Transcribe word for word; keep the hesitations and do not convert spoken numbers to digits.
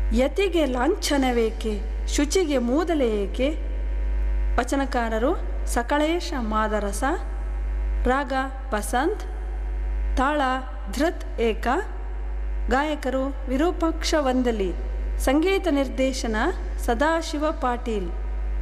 ಯತಿಗೆ ಲಾಂಛನವೇಕೆ, ಶುಚಿಗೆ ಮೂದಲೆ ಏಕೆ. ವಚನಕಾರರು ಸಕಳೇಶ ಮಾದರಸ, ರಾಗ ಬಸಂತ್, ತಾಳ ಧೃತ್ ಏಕ. ಗಾಯಕರು ವಿರೂಪಾಕ್ಷ ವಂದಲಿ. ಸಂಗೀತ ನಿರ್ದೇಶನ ಸದಾಶಿವ ಪಾಟೀಲ್.